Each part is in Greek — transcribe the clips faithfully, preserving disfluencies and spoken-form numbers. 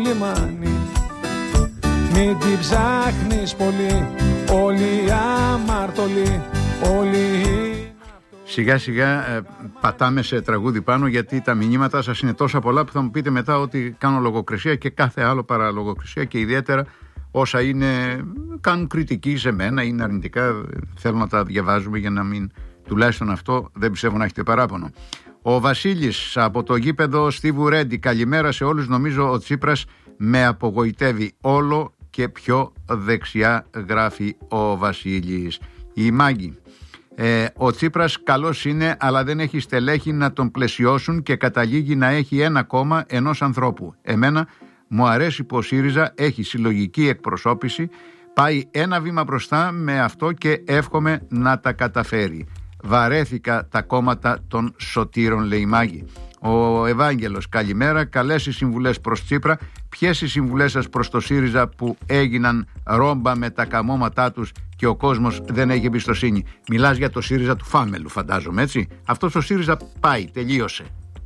λιμάνι. Μην την ψάχνεις πολύ, όλοι αμαρτωλοί, όλοι. Σιγά σιγά ε, πατάμε σε τραγούδι πάνω, γιατί τα μηνύματα σας είναι τόσα πολλά που θα μου πείτε μετά ότι κάνω λογοκρισία και κάθε άλλο παρά λογοκρισία, και ιδιαίτερα όσα είναι, κάνουν κριτική σε μένα, είναι αρνητικά, θέλω να τα διαβάζουμε για να μην, τουλάχιστον αυτό δεν πιστεύω να έχετε παράπονο. Ο Βασίλης από το γήπεδο Στίβου Ρέντι, καλημέρα σε όλους. Νομίζω ο Τσίπρας με απογοητεύει όλο και πιο δεξιά, γράφει ο Βασίλης. Η Μάγκη, ε, ο Τσίπρας καλός είναι, αλλά δεν έχει στελέχη να τον πλαισιώσουν και καταλήγει να έχει ένα κόμμα ενός ανθρώπου. Εμένα μου αρέσει που ο ΣΥΡΙΖΑ έχει συλλογική εκπροσώπηση, πάει ένα βήμα μπροστά με αυτό και εύχομαι να τα καταφέρει. Βαρέθηκα τα κόμματα των σωτήρων, λέει η Μάγκη. Ο Ευάγγελος, καλημέρα. Καλές οι συμβουλές προς Τσίπρα. Ποιες οι συμβουλές σας προς το ΣΥΡΙΖΑ που έγιναν ρόμπα με τα καμώματά τους και ο κόσμος δεν έχει εμπιστοσύνη? Μιλάς για το ΣΥΡΙΖΑ του Φάμελου, φαντάζομαι, έτσι. Αυτός ο ΣΥΡΙΖΑ πάει, τελείωσε.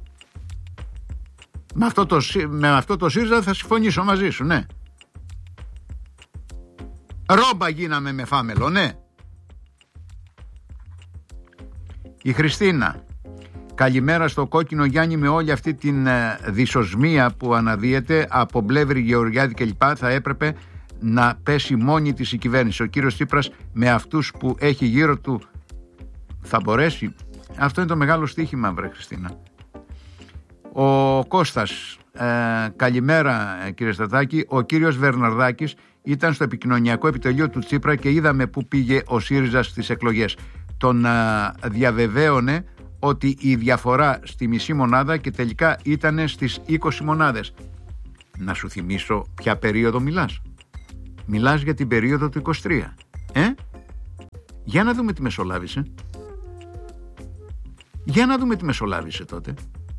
Με αυτό το, με αυτό το ΣΥΡΙΖΑ θα συμφωνήσω μαζί σου, ναι. Ρόμπα γίναμε με Φάμελο, ναι. Η Χριστίνα, καλημέρα στο κόκκινο Γιάννη, με όλη αυτή την ε, δυσοσμία που αναδύεται από Μπλεύρη, Γεωργιάδη κλπ. Θα έπρεπε να πέσει μόνη της η κυβέρνηση. Ο κύριος Τσίπρας με αυτούς που έχει γύρω του θα μπορέσει? Αυτό είναι το μεγάλο στοίχημα, βρε Χριστίνα. Ο Κώστας, ε, καλημέρα κύριε Στατάκη. Ο κύριος Βερναρδάκης ήταν στο επικοινωνιακό επιτελείο του Τσίπρα και είδαμε που πήγε ο ΣΥΡΙΖΑ στις εκλογές. Τον α, διαβεβαίωνε ότι η διαφορά στη μισή μονάδα και τελικά ήταν στις είκοσι μονάδες. Να σου θυμίσω ποια περίοδο μιλάς. Μιλάς για την περίοδο του είκοσι τρία. Ε? Για να δούμε τι μεσολάβησε. Για να δούμε τι μεσολάβησε τότε.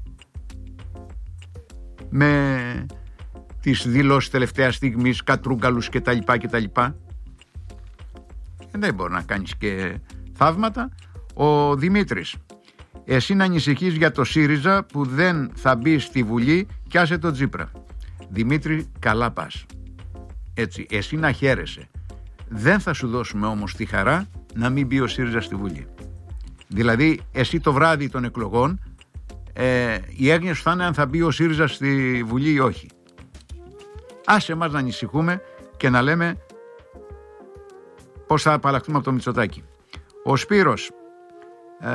Με τις δηλώσεις τελευταία στιγμής, κατρούγκαλους κτλ. κτλ. Δεν μπορεί να κάνεις και θαύματα. Ο Δημήτρης, εσύ να ανησυχείς για το ΣΥΡΙΖΑ που δεν θα μπει στη Βουλή, κι άσε τον Τσίπρα. Δημήτρη, καλά πας. Έτσι, εσύ να χαίρεσαι. Δεν θα σου δώσουμε όμως τη χαρά να μην μπει ο ΣΥΡΙΖΑ στη Βουλή. Δηλαδή, εσύ το βράδυ των εκλογών, ε, η έγνοια σου θα είναι αν θα μπει ο ΣΥΡΙΖΑ στη Βουλή ή όχι. Άσε μας να ανησυχούμε και να λέμε πώς θα απαλλαχθούμε από το Μητσοτάκη. Ο Σπύρος, ε,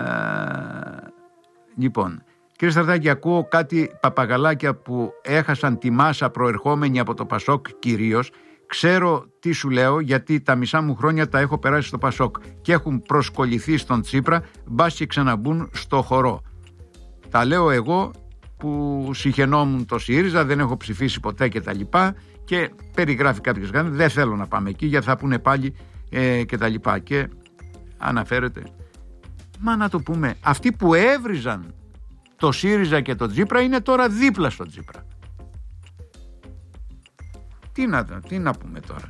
λοιπόν, κύριε Στρατάκη, ακούω κάτι παπαγαλάκια που έχασαν τη μάσα προερχόμενοι από το Πασόκ κυρίως. Ξέρω τι σου λέω, γιατί τα μισά μου χρόνια τα έχω περάσει στο Πασόκ και έχουν προσκοληθεί στον Τσίπρα, μπας και ξαναμπούν στο χορό. Τα λέω εγώ που συχαινόμουν το ΣΥΡΙΖΑ, δεν έχω ψηφίσει ποτέ και τα λοιπά, και περιγράφει κάποιες γραμμές, δεν θέλω να πάμε εκεί γιατί θα πούνε πάλι ε, και τα λοιπά, και αναφέρεται. Μα να το πούμε, αυτοί που έβριζαν το ΣΥΡΙΖΑ και το Τσίπρα είναι τώρα δίπλα στο Τσίπρα. Τι να, τι να πούμε τώρα.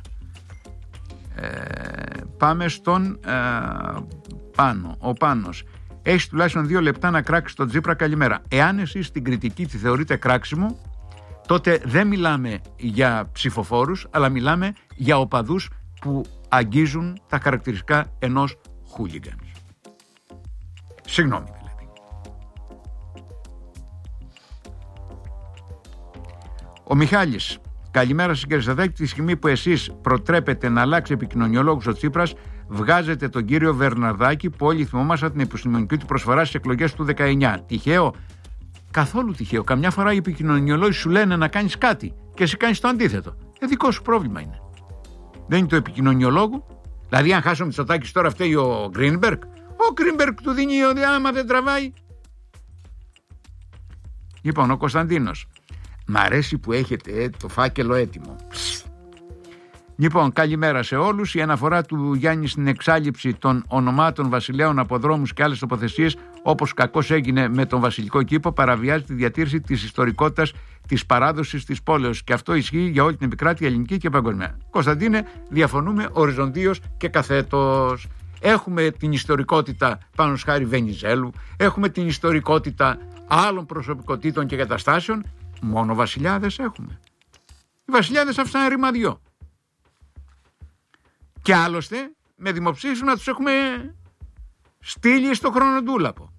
Ε, πάμε στον ε, Πάνο. Ο Πάνος, έχεις τουλάχιστον δύο λεπτά να κράξεις τον Τσίπρα, καλημέρα. Εάν εσείς την κριτική τη θεωρείτε κράξιμο, τότε δεν μιλάμε για ψηφοφόρους, αλλά μιλάμε για οπαδούς που αγγίζουν τα χαρακτηριστικά ενός χούλιγκαν. Συγγνώμη δηλαδή. Ο Μιχάλης, καλημέρα σας κύριε Στατάκη. Τη στιγμή που εσείς προτρέπετε να αλλάξει επικοινωνιολόγους ο Τσίπρας, βγάζετε τον κύριο Βερναρδάκη που όλοι θυμόμαστε την επιστημονική του προσφορά στις εκλογές του δεκαεννιά. Τυχαίο? Καθόλου τυχαίο. Καμιά φορά οι επικοινωνιολόγοι σου λένε να κάνεις κάτι και εσύ κάνεις το αντίθετο. Ε, δικό σου πρόβλημα είναι. Δεν είναι το επικοινωνιολόγου. Δηλαδή, αν χάσει ο Μητσοτάκης τώρα φταίει ο Γκρίνμπεργκ. Ο Γκρίνμπεργκ του δίνει άμα δεν τραβάει. Λοιπόν, ο Κωνσταντίνος. Μ' αρέσει που έχετε ε, το φάκελο έτοιμο. Λοιπόν, καλημέρα σε όλους. Η αναφορά του Γιάννη στην εξάλληψη των ονομάτων βασιλέων από δρόμους και άλλες τοποθεσίες, όπως κακώς έγινε με τον Βασιλικό Κήπο, παραβιάζει τη διατήρηση της ιστορικότητας της παράδοσης της πόλεως. Και αυτό ισχύει για όλη την επικράτεια ελληνική και παγκοσμία. Κωνσταντίνε, διαφωνούμε οριζοντίως και καθέτος. Έχουμε την ιστορικότητα πάνω σχάρι Βενιζέλου, έχουμε την ιστορικότητα άλλων προσωπικότητων και καταστάσεων. Μόνο βασιλιάδες έχουμε. Οι βασιλιάδες άφησαν ρημαδιό. Και άλλωστε με δημοψήφισμα τους έχουμε στείλει στο χρονοτούλαπο.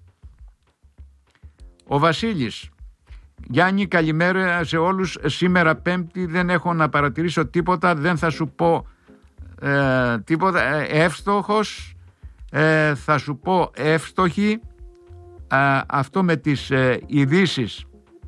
Ο Βασίλης: Γιάννη, καλημέρα σε όλους. Σήμερα Πέμπτη δεν έχω να παρατηρήσω τίποτα. Δεν θα σου πω ε, τίποτα. Ε, εύστοχος. Ε, θα σου πω εύστοχη. Ε, αυτό με τις ε, ειδήσεις.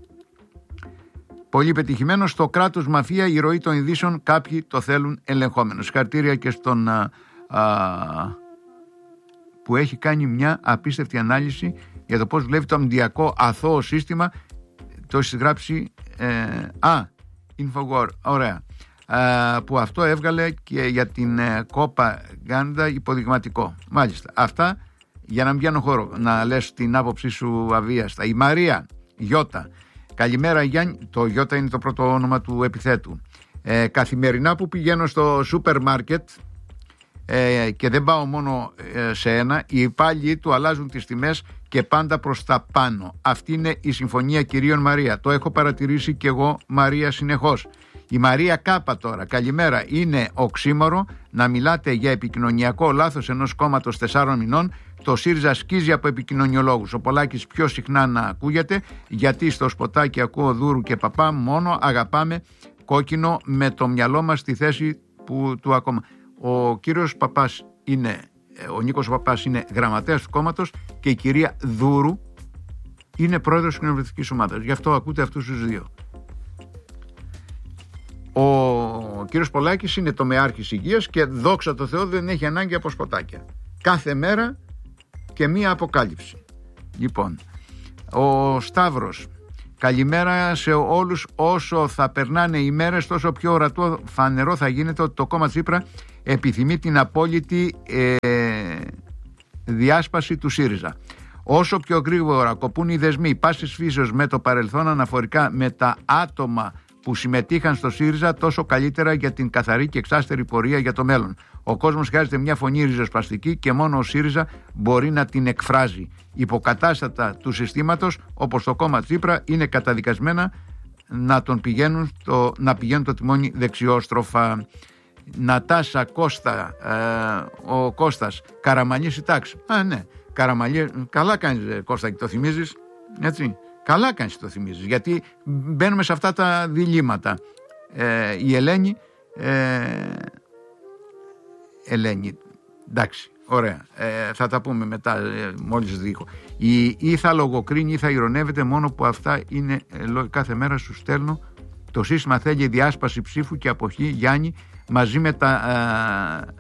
Πολύ πετυχημένο. Στο κράτος μαφία, η ροή των ειδήσεων κάποιοι το θέλουν ελεγχόμενο. Συγχαρητήρια και στον α, α, που έχει κάνει μια απίστευτη ανάλυση για το πώς βλέπει το αμυντιακό αθώο σύστημα. Το έχει συγγράψει ε, α, Infowar, ωραία, ε, που αυτό έβγαλε και για την ε, Κόπα Γκάντα υποδειγματικό. Μάλιστα, αυτά για να μην πιάνω χώρο, να λες την άποψή σου αβίαστα. Η Μαρία Γιώτα: καλημέρα Γιάννη, το Γιώτα είναι το πρώτο όνομα του επιθέτου. Ε, καθημερινά που πηγαίνω στο σούπερ μάρκετ ε, και δεν πάω μόνο ε, σε ένα, οι υπάλληλοι του αλλάζουν τις τιμές και πάντα προς τα πάνω. Αυτή είναι η συμφωνία κυρίων Μαρία. Το έχω παρατηρήσει και εγώ, Μαρία, συνεχώς. Η Μαρία Κάπα τώρα: καλημέρα. Είναι οξύμορο να μιλάτε για επικοινωνιακό λάθος ενός κόμματος τεσσάρων μηνών. Το ΣΥΡΙΖΑ σκίζει από επικοινωνιολόγους. Ο Πολάκης πιο συχνά να ακούγεται, γιατί στο σποτάκι ακούω Δούρου και Παπά μόνο. Αγαπάμε κόκκινο με το μυαλό μας στη θέση που του ακόμα. Ο κύριος Παπάς είναι, ο Νίκος Παπάς είναι γραμματέας του κόμματος και η κυρία Δούρου είναι πρόεδρος της κοινοβουλευτικής ομάδας. Γι' αυτό ακούτε αυτούς τους δύο. Ο κύριος Πολάκης είναι τομεάρχης υγείας και δόξα τω Θεώ δεν έχει ανάγκη από σποτάκια. Κάθε μέρα και μία αποκάλυψη. Λοιπόν, ο Σταύρος: καλημέρα σε όλους. Όσο θα περνάνε οι μέρες, τόσο πιο ορατό φανερό θα γίνεται ότι το κόμμα Τσίπρα επιθυμεί την απόλυτη ε, διάσπαση του ΣΥΡΙΖΑ. Όσο πιο γρήγορα κοπούν οι δεσμοί πάσης φύσεως με το παρελθόν αναφορικά με τα άτομα που συμμετείχαν στο ΣΥΡΙΖΑ, τόσο καλύτερα για την καθαρή και εξάστερη πορεία για το μέλλον. Ο κόσμος χρειάζεται μια φωνή ριζοσπαστική και μόνο ο ΣΥΡΙΖΑ μπορεί να την εκφράζει. Υποκατάστατα του συστήματος, όπως το κόμμα Τσίπρα, είναι καταδικασμένα να, τον πηγαίνουν το, να πηγαίνουν το τιμόνι δεξιόστροφα. Νατάσα Κώστα, ε, ο Κώστας: Καραμανλής η τάξη. Α, ναι, Καραμανλή, καλά κάνεις Κώστα και το θυμίζεις, έτσι. Καλά κάνεις το θυμίζεις, γιατί μπαίνουμε σε αυτά τα διλήμματα. Ε, η Ελένη, ε, Ελένη, εντάξει, ωραία, ε, θα τα πούμε μετά, ε, μόλις δείχνω. Ή, ή θα λογοκρίνει ή θα ηρωνεύεται, μόνο που αυτά είναι ε, κάθε μέρα σου στέλνω. Το σύστημα θέλει διάσπαση ψήφου και αποχή, Γιάννη, μαζί με τα... Ε,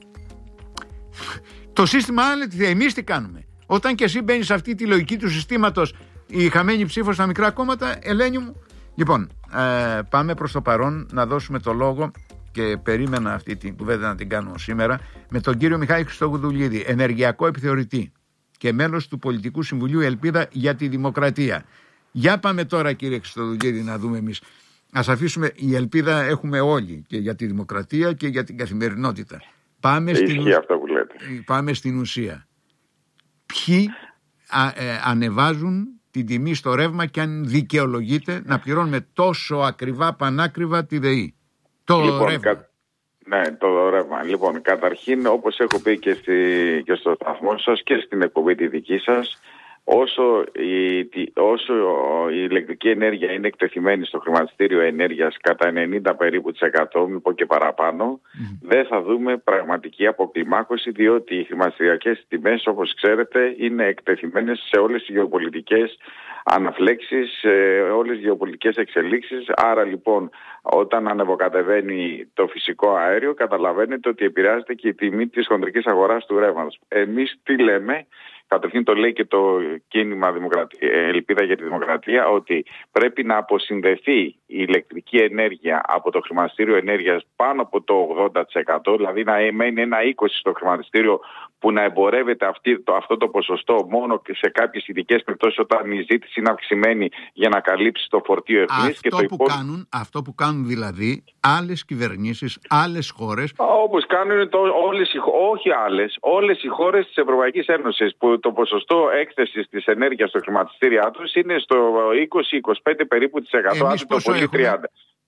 το σύστημα άλλα, εμείς τι κάνουμε? Όταν και εσύ μπαίνεις σε αυτή τη λογική του συστήματος, η χαμένη ψήφος στα μικρά κόμματα, Ελένη μου. Λοιπόν, ε, πάμε προς το παρόν να δώσουμε το λόγο, και περίμενα αυτή την κουβέντα να την κάνω σήμερα, με τον κύριο Μιχάλη Χριστοδουλίδη, ενεργειακό επιθεωρητή και μέλος του Πολιτικού Συμβουλίου Ελπίδα για τη Δημοκρατία. Για πάμε τώρα, κύριε Χριστοδουλίδη, να δούμε εμείς. Ας αφήσουμε, η ελπίδα έχουμε όλοι, και για τη δημοκρατία και για την καθημερινότητα. Πάμε, στην, αυτό που λέτε. πάμε στην ουσία. Ποιοι α, ε, ανεβάζουν την τιμή στο ρεύμα και αν δικαιολογείται να πληρώνουμε τόσο ακριβά, πανάκριβα τη ΔΕΗ? Το λοιπόν, ρεύμα. Κα... Ναι, το ρεύμα. Λοιπόν, καταρχήν, όπως έχω πει και, στη... και στο σταθμό σας και στην εκπομπή τη δική σας, όσο η, όσο η ηλεκτρική ενέργεια είναι εκτεθειμένη στο χρηματιστήριο ενέργειας κατά ενενήντα περίπου της εκατό, μην πω και παραπάνω, mm. δεν θα δούμε πραγματική αποκλιμάκωση, διότι οι χρηματιστηριακές τιμές, όπως ξέρετε, είναι εκτεθειμένες σε όλες τις γεωπολιτικές αναφλέξεις, σε όλες τις γεωπολιτικές εξελίξεις. Άρα λοιπόν, όταν ανεβοκατεβαίνει το φυσικό αέριο, καταλαβαίνετε ότι επηρεάζεται και η τιμή της χοντρικής αγοράς του ρεύματος. Εμείς τι λέμε? Καταρχήν το λέει και το κίνημα Δημοκρατία, Ελπίδα για τη Δημοκρατία, ότι πρέπει να αποσυνδεθεί η ηλεκτρική ενέργεια από το χρηματιστήριο ενέργειας πάνω από το ογδόντα τοις εκατό, δηλαδή να μένει ένα είκοσι τοις εκατό στο χρηματιστήριο, που να εμπορεύεται αυτή, το, αυτό το ποσοστό μόνο και σε κάποιες ειδικές περιπτώσεις όταν η ζήτηση είναι αυξημένη για να καλύψει το φορτίο ευθύνης. Αυτό, και το που κάνουν, αυτό που κάνουν δηλαδή άλλες κυβερνήσεις, άλλες χώρες. Όπως κάνουν το, όλες οι, όχι άλλες, όλες οι χώρες της Ευρωπαϊκής Ένωσης, που το ποσοστό έκθεσης της ενέργειας στο χρηματιστήριά τους είναι στο είκοσι με είκοσι πέντε περίπου της εκατό, αν το πολύ τριάντα.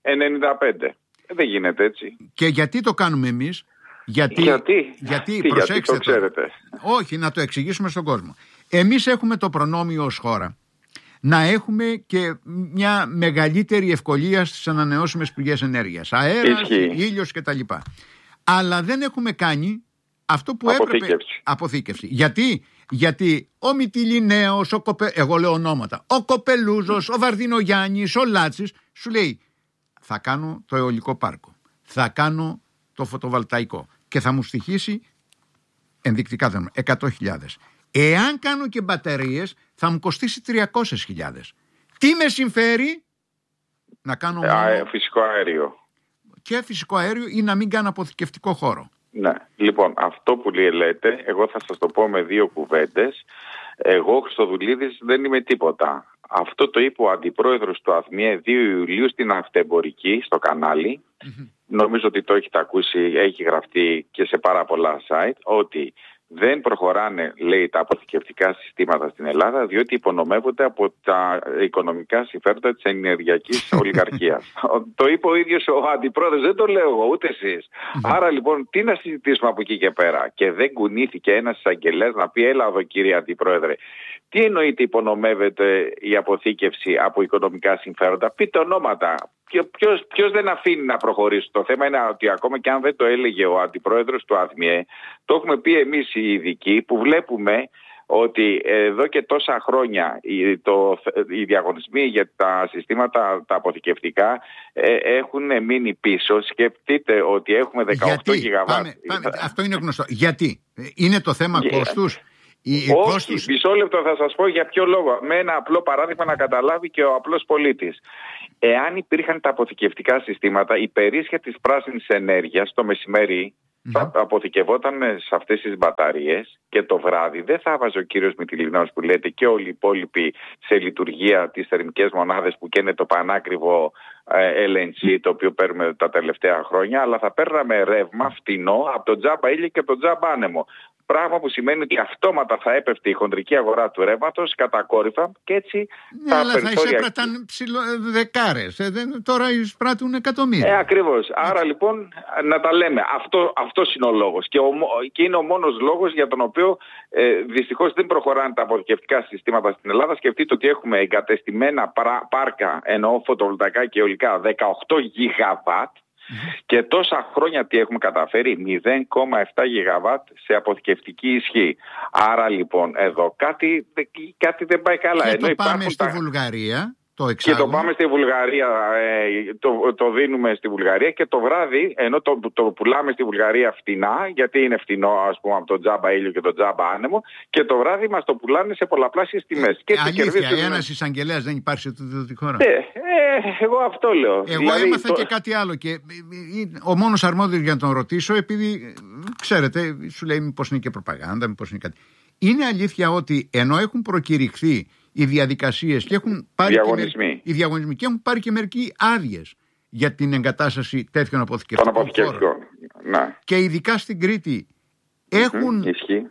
ενενήντα πέντε. Δεν γίνεται έτσι. Και γιατί το κάνουμε εμείς? Γιατί, γιατί, γιατί, τι, προσέξτε γιατί το ξέρετε. Όχι, να το εξηγήσουμε στον κόσμο. Εμείς έχουμε το προνόμιο ως χώρα να έχουμε και μια μεγαλύτερη ευκολία στις ανανεώσιμες πηγές ενέργειας. Αέρας, ήλιος κτλ. Αλλά δεν έχουμε κάνει αυτό που αποθήκευση. έπρεπε. Αποθήκευση. Γιατί? Γιατί ο Μυτιληναίος, ο Κοπε... εγώ λέω ονόματα, ο Κοπελούζος, ο Βαρδινογιάννης, ο Λάτσης, σου λέει θα κάνω το αιωλικό πάρκο, θα κάνω το φωτοβολταϊκό και θα μου στοιχήσει ενδεικτικά δεν εκατό χιλιάδες. Εάν κάνω και μπαταρίες θα μου κοστίσει τριακόσιες χιλιάδες. Τι με συμφέρει? Να κάνω μόνο... Α, φυσικό αέριο. Και φυσικό αέριο ή να μην κάνω αποθηκευτικό χώρο. Ναι, λοιπόν, αυτό που λέτε, εγώ θα σας το πω με δύο κουβέντες. Εγώ, Χριστοδουλίδης, δεν είμαι τίποτα. Αυτό το είπε ο αντιπρόεδρος του ΑΘΜΙΕ δύο Ιουλίου στην Αυτεμπορική, στο κανάλι. Mm-hmm. Νομίζω ότι το έχετε ακούσει, έχει γραφτεί και σε πάρα πολλά site, ότι δεν προχωράνε, λέει, τα αποθηκευτικά συστήματα στην Ελλάδα, διότι υπονομεύονται από τα οικονομικά συμφέροντα της ενεργειακής ολιγαρχίας. Το είπε ο ίδιος ο αντιπρόεδρος, δεν το λέω εγώ, ούτε εσείς. Άρα λοιπόν, τι να συζητήσουμε από εκεί και πέρα? Και δεν κουνήθηκε ένας εισαγγελέας να πει, έλα εδώ κύριε αντιπρόεδρε, τι εννοείται υπονομεύεται η αποθήκευση από οικονομικά συμφέροντα? Πείτε ονόματα. Ποιος, ποιος δεν αφήνει να προχωρήσει? Το θέμα είναι ότι ακόμα και αν δεν το έλεγε ο αντιπρόεδρος του ΑΘΜΙΕ, το έχουμε πει εμείς οι ειδικοί που βλέπουμε ότι εδώ και τόσα χρόνια οι, το, οι διαγωνισμοί για τα συστήματα τα αποθηκευτικά ε, έχουν μείνει πίσω. Σκεφτείτε ότι έχουμε δεκαοκτώ γιγαβάτ. Πάμε, πάμε, αυτό είναι γνωστό. Γιατί? Είναι το θέμα yeah. κόστους? Η, Όχι, κόστους... μισό λεπτό θα σας πω για ποιο λόγο. Με ένα απλό παράδειγμα να καταλάβει και ο απλός πολίτης. Εάν υπήρχαν τα αποθηκευτικά συστήματα, η περίσσια της πράσινης ενέργειας το μεσημέρι mm-hmm. θα αποθηκευόταν σε αυτές τις μπαταρίες και το βράδυ δεν θα βάζει ο κύριος Μυτιληναίος που λέτε και όλοι οι υπόλοιποι σε λειτουργία τις θερμικές μονάδες που καίνε το πανάκριβο ε, ελ εν τζι το οποίο παίρνουμε τα τελευταία χρόνια, αλλά θα παίρναμε ρεύμα φτηνό από το τζάμπα ήλιο και από το τζάμπα άνεμο. Πράγμα που σημαίνει ότι αυτόματα θα έπεφτε η χοντρική αγορά του ρεύματος κατακόρυφα και έτσι ναι, τα αλλά περιθώρια... θα εισέπραταν ψηλο... δεκάρες, ε, δεν, τώρα εισπράττουν εκατομμύρια. Ε, ακριβώς. Άρα λοιπόν να τα λέμε. Αυτό, αυτός είναι ο λόγος και, ο, και είναι ο μόνος λόγος για τον οποίο ε, δυστυχώς δεν προχωράνε τα αποθηκευτικά συστήματα στην Ελλάδα. Σκεφτείτε ότι έχουμε εγκατεστημένα πάρκα, εννοώ φωτοβολταϊκά και αιωλικά, δεκαοκτώ γιγαβάτ. Mm-hmm. Και τόσα χρόνια τι έχουμε καταφέρει? μηδέν κόμμα επτά γιγαβάτ σε αποθηκευτική ισχύ. Άρα λοιπόν εδώ κάτι, κάτι δεν πάει καλά. Και ενώ το πάμε στη τα... Βουλγαρία το και το πάμε στη Βουλγαρία, ε, το, το δίνουμε στη Βουλγαρία και το βράδυ, ενώ το, το πουλάμε στη Βουλγαρία φτηνά, γιατί είναι φτηνό ας πούμε από το τζάμπα ήλιο και το τζάμπα άνεμο, και το βράδυ μας το πουλάνε σε πολλαπλάσεις τιμές. Ε, αλήθεια, ένας εισαγγελέας δεν υπάρχει σε αυτή τη χώρα? Ε, ε, εγώ αυτό λέω. Εγώ δηλαδή, έμαθα το... και κάτι άλλο και ο μόνος αρμόδιος για να τον ρωτήσω, επειδή ξέρετε, σου λέει μήπως είναι και προπαγάνδα, μήπως είναι κάτι. Είναι αλήθεια ότι ενώ έχουν προκηρυχθεί οι διαδικασίες και έχουν πάρει διαγωνισμοί. Και, οι διαγωνισμοί και έχουν πάρει και μερικοί άδειες για την εγκατάσταση τέτοιων αποθηκευτικών χώρων. Ναι. Και ειδικά στην Κρήτη έχουν... Ισχύει.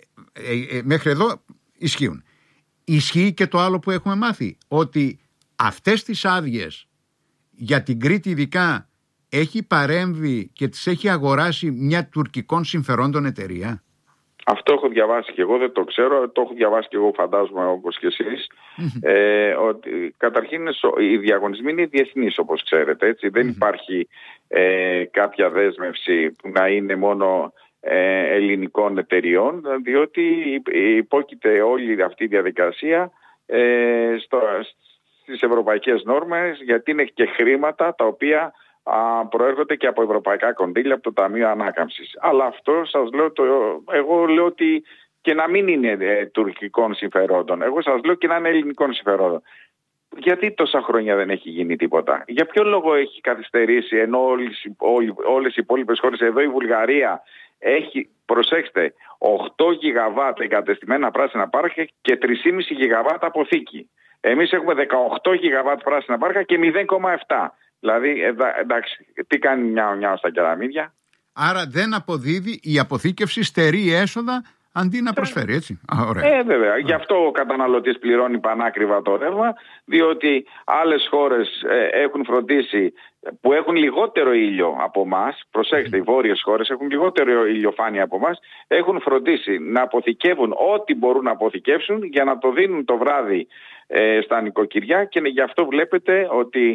Ε, ε, μέχρι εδώ ισχύουν. Ισχύει και το άλλο που έχουμε μάθει, ότι αυτές τις άδειες για την Κρήτη ειδικά έχει παρέμβει και τις έχει αγοράσει μια τουρκικών συμφερόντων εταιρεία. Αυτό έχω διαβάσει και εγώ, δεν το ξέρω, το έχω διαβάσει και εγώ φαντάζομαι όπως και εσείς. Mm-hmm. Ε, ότι, καταρχήν οι διαγωνισμοί είναι διεθνείς όπως ξέρετε, έτσι. Mm-hmm. Δεν υπάρχει ε, κάποια δέσμευση που να είναι μόνο ε, ελληνικών εταιριών, διότι υπόκειται όλη αυτή η διαδικασία ε, στο, στις ευρωπαϊκές νόρμες, γιατί είναι και χρήματα τα οποία Α, προέρχονται και από ευρωπαϊκά κονδύλια, από το Ταμείο Ανάκαμψης. Αλλά αυτό σας λέω, το, εγώ λέω ότι και να μην είναι ε, τουρκικών συμφερόντων. Εγώ σας λέω και να είναι ελληνικών συμφερόντων. Γιατί τόσα χρόνια δεν έχει γίνει τίποτα? Για ποιο λόγο έχει καθυστερήσει, ενώ όλες, όλες, όλες οι υπόλοιπες χώρες, εδώ η Βουλγαρία έχει, προσέξτε, οκτώ γιγαβάτ εγκατεστημένα πράσινα πάρκα και τρία κόμμα πέντε γιγαβάτ αποθήκη. Εμείς έχουμε δεκαοκτώ γιγαβάτ πράσινα πάρκα και μηδέν κόμμα επτά. Δηλαδή, εντάξει, τι κάνει μια νιάου στα κεραμίδια. Άρα δεν αποδίδει η αποθήκευση, στερεί έσοδα αντί να προσφέρει, έτσι. Α, ωραία. Ε, βέβαια. Γι' αυτό ο καταναλωτής πληρώνει πανάκριβα το ρεύμα, διότι άλλες χώρες ε, έχουν φροντίσει που έχουν λιγότερο ήλιο από εμάς, προσέξτε, οι βόρειες χώρες έχουν λιγότερο ηλιοφάνεια από εμάς, έχουν φροντίσει να αποθηκεύουν ό,τι μπορούν να αποθηκεύσουν για να το δίνουν το βράδυ ε, στα νοικοκυριά, και γι' αυτό βλέπετε ότι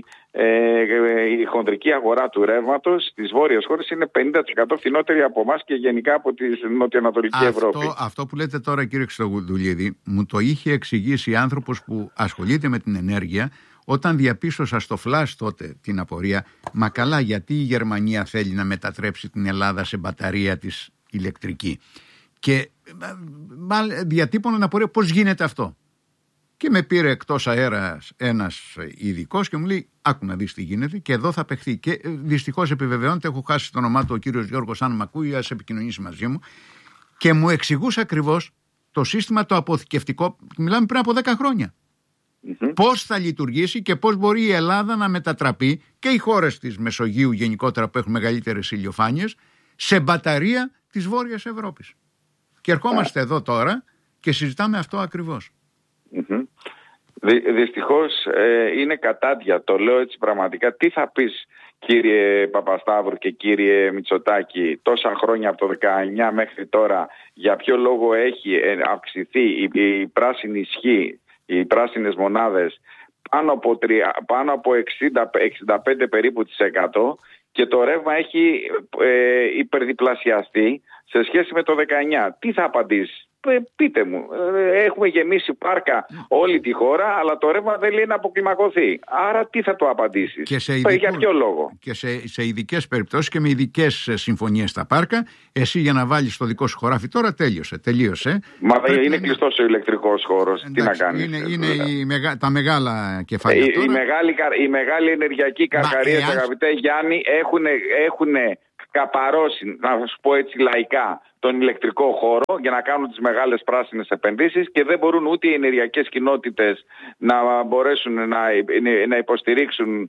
ε, η χοντρική αγορά του ρεύματος στις βόρειες χώρες είναι πενήντα τοις εκατό φθηνότερη από εμάς και γενικά από τη νοτιοανατολική αυτό, Ευρώπη. Αυτό που λέτε τώρα, κύριε Χριστοδουλίδη, μου το είχε εξηγήσει άνθρωπος που ασχολείται με την ενέργεια, όταν διαπίστωσα στο Flash τότε την απορία, μα καλά, γιατί η Γερμανία θέλει να μετατρέψει την Ελλάδα σε μπαταρία της ηλεκτρική. Και διατύπωνα την απορία πώς γίνεται αυτό. Και με πήρε εκτός αέρας ένας ειδικός και μου λέει, άκου να δεις τι γίνεται και εδώ θα παιχθεί. Και δυστυχώς επιβεβαιώνεται, έχω χάσει το όνομά του, ο κύριος Γιώργος, αν μ' ακούει, ας επικοινωνήσει μαζί μου, και μου εξηγούσε ακριβώς το σύστημα το αποθηκευτικό, μιλάμε πριν από δέκα χρόνια. Mm-hmm. Πώς θα λειτουργήσει και πώς μπορεί η Ελλάδα να μετατραπεί, και οι χώρες της Μεσογείου γενικότερα που έχουν μεγαλύτερες ηλιοφάνειες, σε μπαταρία της Βόρειας Ευρώπης. Και ερχόμαστε yeah. εδώ τώρα και συζητάμε αυτό ακριβώς. Mm-hmm. Δυ, δυστυχώς ε, είναι κατάντια, το λέω έτσι πραγματικά. Τι θα πεις, κύριε Παπασταύρου και κύριε Μητσοτάκη, τόσα χρόνια από το δεκαεννιά μέχρι τώρα, για ποιο λόγο έχει αυξηθεί η, η πράσινη ισχύ, οι πράσινες μονάδες πάνω από, τρία, πάνω από εξήντα με εξήντα πέντε περίπου της εκατό, και το ρεύμα έχει ε, υπερδιπλασιαστεί σε σχέση με το δεκαεννιά. Τι θα απαντήσεις? Πείτε μου, έχουμε γεμίσει πάρκα όλη τη χώρα, αλλά το ρεύμα δεν λέει να αποκλιμακωθεί. Άρα τι θα το απαντήσεις? Και σε ειδικού, για ποιο λόγο? Και σε, σε ειδικές περιπτώσεις και με ειδικές συμφωνίες στα πάρκα, εσύ για να βάλεις το δικό σου χωράφι τώρα τέλειωσε. τελείωσε. Μα Πρέπει είναι να... κλειστός ο ηλεκτρικός χώρος. Εντάξει, τι να κάνεις? Είναι, είναι η μεγα, τα μεγάλα κεφάλαια. Η, τώρα. η, μεγάλη, η μεγάλη ενεργειακή καρκαρία, εάν... αγαπητέ Γιάννη, έχουν καπαρώσει, να σου πω έτσι λαϊκά, τον ηλεκτρικό χώρο για να κάνουν τις μεγάλες πράσινες επενδύσεις, και δεν μπορούν ούτε οι ενεργειακές κοινότητες να μπορέσουν να, να υποστηρίξουν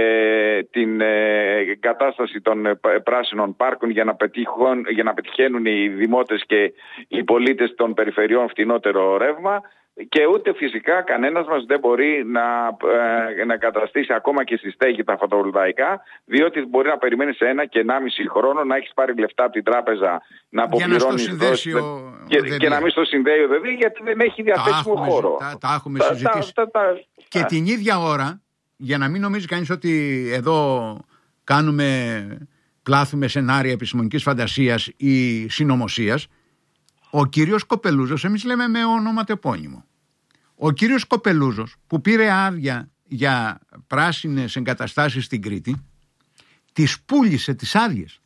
ε, την ε, κατάσταση των ε, πράσινων πάρκων για να, πετυχών, για να πετυχαίνουν οι δημότες και οι πολίτες των περιφερειών φτηνότερο ρεύμα. Και ούτε φυσικά κανένας μας δεν μπορεί να, ε, να καταστήσει ακόμα και στη στέγη τα φωτοβολταϊκά, διότι μπορεί να περιμένει σε ένα και ενάμιση χρόνο να έχεις πάρει λεφτά από την τράπεζα να αποπληρώνεις δόσεις και, και να μην στο συνδέει ο ΔΕΔ, γιατί δεν έχει διαθέσιμο τα χώρο. Τα, τα έχουμε τα, συζητήσει. Τα, τα, τα, και τα. Την ίδια ώρα, για να μην νομίζει κανείς ότι εδώ κάνουμε, πλάθουμε σενάρια επιστημονικής φαντασίας ή συνωμοσίας, ο κύριος Κοπελούζος, εμείς λέμε με ονοματεπώνυμο, ο κύριος Κοπελούζος που πήρε άδεια για πράσινες εγκαταστάσεις στην Κρήτη, τις πούλησε τις άδειες.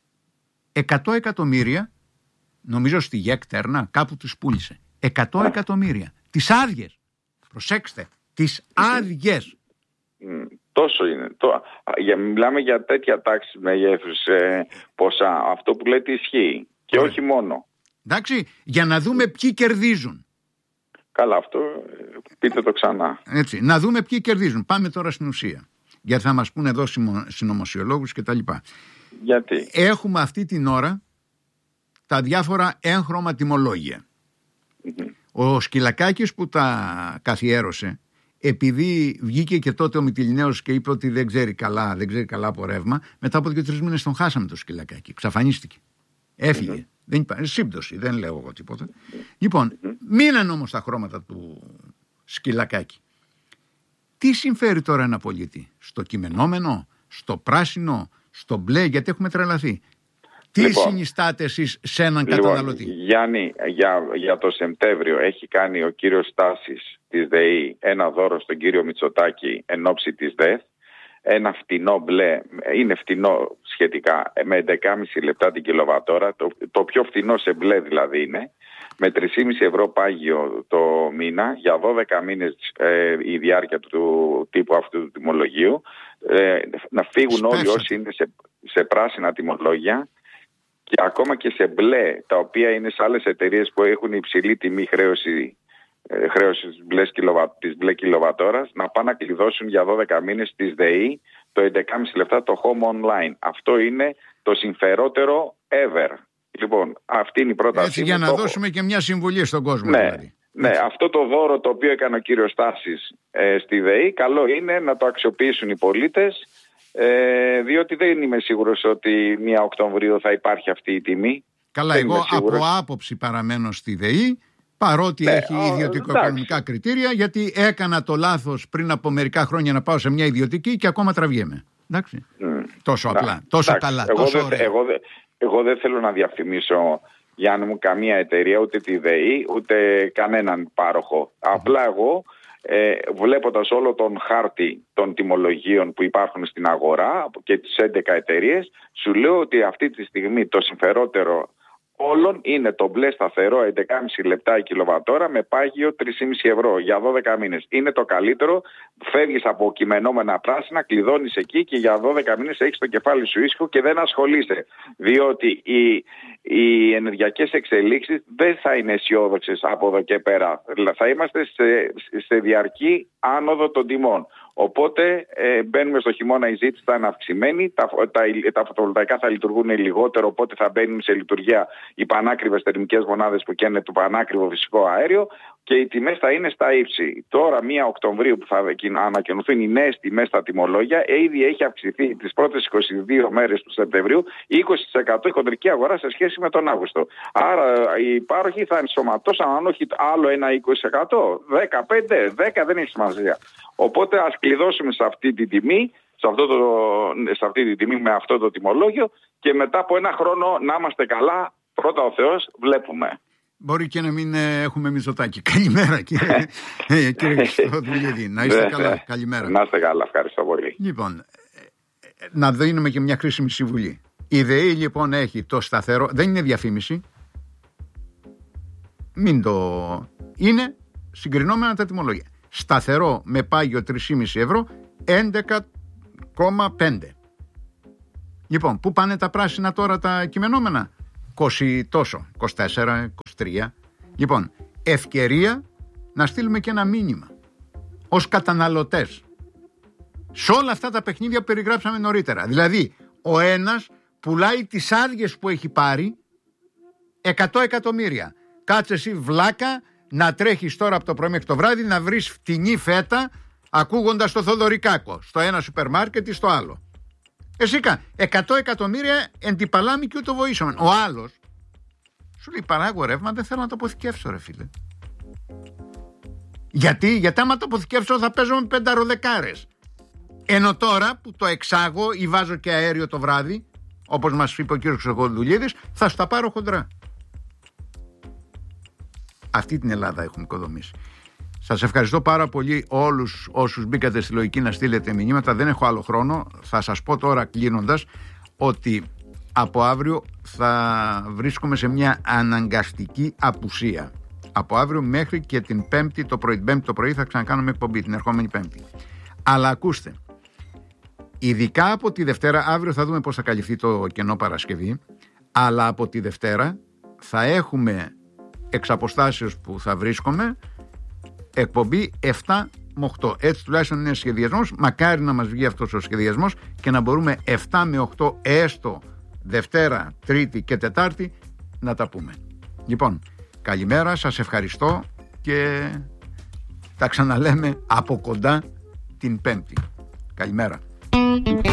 εκατό εκατομμύρια, νομίζω στη Γέκτερνα κάπου τις πούλησε. εκατό εκατομμύρια. Τις άδειες. Προσέξτε, τις άδειες. Τόσο είναι. Το, για, μιλάμε για τέτοια τάξη μεγέθους ε, ποσά. Αυτό που λέτε ισχύει. Και όχι μόνο. Εντάξει, για να δούμε ποιοι κερδίζουν. Καλά, αυτό πείτε το ξανά. Έτσι, να δούμε ποιοι κερδίζουν. Πάμε τώρα στην ουσία. Γιατί θα μας πούνε εδώ συνωμοσιολόγους και τα λοιπά. Γιατί? Έχουμε αυτή την ώρα τα διάφορα έγχρωμα τιμολόγια. Mm-hmm. Ο Σκυλακάκης που τα καθιέρωσε, επειδή βγήκε και τότε ο Μυτιληναίος και είπε ότι δεν ξέρει καλά, δεν ξέρει καλά από ρεύμα, μετά από δύο-τρεις μήνες τον χάσαμε το Σκυλακάκη. Ξαφανίστηκε. Έφυγε. Mm-hmm. Δεν υπάρχει σύμπτωση, δεν λέω εγώ τίποτα. Mm-hmm. Λοιπόν, mm-hmm. μείναν όμως τα χρώματα του Σκυλακάκη. Τι συμφέρει τώρα ένα πολίτη? Στο κειμενόμενο, στο πράσινο, στο μπλε, γιατί έχουμε τρελαθεί. Τι λοιπόν, συνιστάτε εσείς σε έναν λοιπόν, καταναλωτή? Γιάννη, για, για το Σεπτέμβριο έχει κάνει ο κύριος Στάσης της ΔΕΗ ένα δώρο στον κύριο Μητσοτάκη εν ώψη της ΔΕΘ. Ένα φτηνό μπλε, είναι φτηνό σχετικά, με έντεκα κόμμα πέντε λεπτά την κιλοβατόρα, το, το πιο φτηνό σε μπλε δηλαδή είναι, με τρία κόμμα πέντε ευρώ πάγιο το μήνα, για δώδεκα μήνες ε, η διάρκεια του, του τύπου αυτού του τιμολογίου, ε, να φύγουν Σπέφα. όλοι όσοι είναι σε, σε πράσινα τιμολόγια, και ακόμα και σε μπλε, τα οποία είναι σε άλλες εταιρείες που έχουν υψηλή τιμή χρέωση, ε, χρέωση της μπλε, κιλοβα, της μπλε κιλοβατόρας, να πάνε να κλειδώσουν για δώδεκα μήνες της ΔΕΗ το έντεκα κόμμα πέντε λεπτά το home online. Αυτό είναι το συμφερότερο ever. Λοιπόν, αυτή είναι η πρόταση. Έτσι, για να το... δώσουμε και μια συμβουλή στον κόσμο. Ναι, δηλαδή. ναι, αυτό το δώρο το οποίο έκανε ο κύριος Στάσης ε, στη ΔΕΗ, καλό είναι να το αξιοποιήσουν οι πολίτες ε, διότι δεν είμαι σίγουρος ότι μία Οκτωβρίου θα υπάρχει αυτή η τιμή. Καλά, δεν εγώ από άποψη παραμένω στη ΔΕΗ, παρότι ναι, έχει ιδιωτικο-οικονομικά κριτήρια, γιατί έκανα το λάθος πριν από μερικά χρόνια να πάω σε μια ιδιωτική και ακόμα τραβιέμαι. Εντάξει. Mm. Τόσο απλά, να, τόσο εντάξει. καλά. Εγώ, τόσο δεν, εγώ, δεν, εγώ δεν θέλω να διαφημίσω, Γιάννη μου, καμία εταιρεία, ούτε τη ΔΕΗ, ούτε κανέναν πάροχο. Mm. Απλά εγώ, ε, βλέποντας όλο τον χάρτη των τιμολογίων που υπάρχουν στην αγορά και τις έντεκα εταιρείες, σου λέω ότι αυτή τη στιγμή το συμφερότερο όλων είναι το μπλε σταθερό έντεκα κόμμα πέντε λεπτά η κιλοβατόρα με πάγιο τρία κόμμα πέντε ευρώ για δώδεκα μήνες. Είναι το καλύτερο. Φεύγεις από κειμενόμενα πράσινα, κλειδώνεις εκεί και για δώδεκα μήνες έχεις το κεφάλι σου ήσυχο και δεν ασχολείσαι. Διότι οι, οι ενεργειακές εξελίξεις δεν θα είναι αισιόδοξες από εδώ και πέρα. Θα είμαστε σε, σε διαρκή άνοδο των τιμών. Οπότε ε, μπαίνουμε στο χειμώνα, η ζήτηση θα είναι αυξημένη, τα, τα, τα φωτοβολταϊκά θα λειτουργούν λιγότερο, οπότε θα μπαίνουν σε λειτουργία οι πανάκριβες θερμικές μονάδες που καίνε το πανάκριβο φυσικό αέριο και οι τιμές θα είναι στα ύψη. Τώρα, μία Οκτωβρίου που θα ανακοινωθούν οι νέες τιμές στα τιμολόγια, ήδη έχει αυξηθεί τις πρώτες είκοσι δύο μέρες του Σεπτεμβρίου είκοσι τοις εκατό η χοντρική αγορά σε σχέση με τον Αύγουστο. Άρα οι πάροχοι θα ενσωματώσουν, αν όχι άλλο ένα είκοσι τοις εκατό, δεκαπέντε, δέκα δεν έχει σημασία. Οπότε ας κλειδώσουμε σε αυτή τη τιμή, σε, αυτό το, σε αυτή τη τιμή με αυτό το τιμολόγιο και μετά από ένα χρόνο να είμαστε καλά, πρώτα ο Θεός, βλέπουμε. Μπορεί και να μην ε, έχουμε Μητσοτάκη. Καλημέρα κύριε, ε, κύριε Χριστοδουλίδη. Να είστε καλά. Καλημέρα. Να είστε καλά, ευχαριστώ πολύ. Λοιπόν, ε, να δίνουμε και μια χρήσιμη συμβουλή. Η ΔΕΗ λοιπόν έχει το σταθερό, δεν είναι διαφήμιση, μην το είναι, συγκρινόμενα τα τιμολόγια. Σταθερό με πάγιο τρία κόμμα πέντε ευρώ, έντεκα κόμμα πέντε. Λοιπόν, πού πάνε τα πράσινα τώρα τα κειμενόμενα? είκοσι τόσο, είκοσι τέσσερα, είκοσι τρία. Λοιπόν, ευκαιρία να στείλουμε και ένα μήνυμα ως καταναλωτές σε όλα αυτά τα παιχνίδια που περιγράψαμε νωρίτερα. Δηλαδή, ο ένας πουλάει τις άδειες που έχει πάρει εκατό εκατομμύρια. Κάτσε εσύ βλάκα να τρέχεις τώρα από το πρωί μέχρι το βράδυ να βρεις φτηνή φέτα ακούγοντας το Θοδωρικάκο στο ένα σούπερ μάρκετ ή στο άλλο. Εσύ κα, εκατό εκατομμύρια εν την παλάμη και ούτω βοήσαμε. Ο άλλος σου λέει παράγω ρεύμα, δεν θέλω να το αποθηκεύσω ρε φίλε. Γιατί, γιατί άμα το αποθηκεύσω θα παίζω με πενταροδεκάρες. Ενώ τώρα που το εξάγω ή βάζω και αέριο το βράδυ, όπως μας είπε ο κύριος Χριστοδουλίδης, θα στα πάρω χοντρά. Αυτή την Ελλάδα έχουμε οικοδομήσει. Σας ευχαριστώ πάρα πολύ όλους όσους μπήκατε στη λογική να στείλετε μηνύματα. Δεν έχω άλλο χρόνο. Θα σας πω τώρα κλείνοντας ότι από αύριο θα βρίσκομαι σε μια αναγκαστική απουσία. Από αύριο μέχρι και την Πέμπτη το πρωί. Πέμπτη το πρωί θα ξανακάνουμε εκπομπή την ερχόμενη Πέμπτη. Αλλά ακούστε, ειδικά από τη Δευτέρα, αύριο θα δούμε πώς θα καλυφθεί το κενό Παρασκευή, αλλά από τη Δευτέρα θα έχουμε εξ αποστάσεως που θα βρίσκομαι εκπομπή επτά με οκτώ. Έτσι τουλάχιστον είναι σχεδιασμός. Μακάρι να μας βγει αυτός ο σχεδιασμός και να μπορούμε επτά με οκτώ έστω Δευτέρα, Τρίτη και Τετάρτη να τα πούμε. Λοιπόν, καλημέρα, σας ευχαριστώ και τα ξαναλέμε από κοντά την Πέμπτη. Καλημέρα.